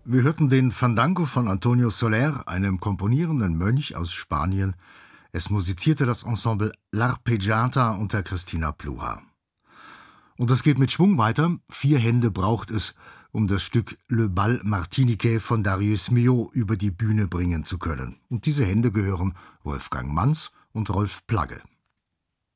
Wir hörten den Fandango von Antonio Soler, einem komponierenden Mönch aus Spanien. Es musizierte das Ensemble L'Arpeggiata unter Christina Pluhar. Und es geht mit Schwung weiter. 4 Hände braucht es, um das Stück Le Bal Martiniquais von Darius Milhaud über die Bühne bringen zu können. Und diese Hände gehören Wolfgang Manz und Rolf Plagge.